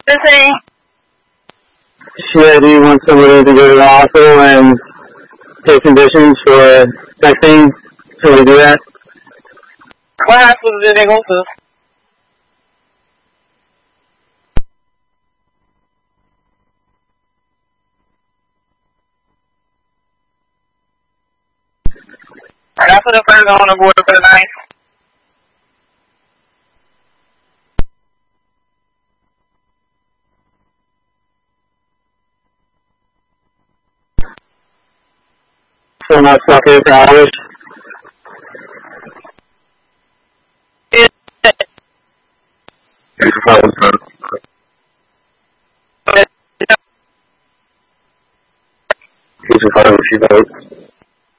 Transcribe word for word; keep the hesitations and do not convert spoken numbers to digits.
Busy. Should you want somebody to go to the hospital and take conditions for vaccine? Can we do that? Class was de negocios. Alright, I'll put the first on the board for the night. So I'm not stuck here for hours. Yeah. It's probably fun. She's a fun, she's out.